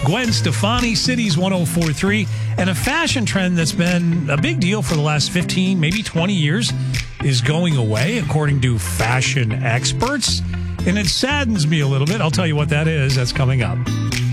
Gwen Stefani, Cities 104.3, and a fashion trend that's been a big deal for the last 15, maybe 20 years is going away, according to fashion experts. And it saddens me a little bit. I'll tell you what that is. That's coming up.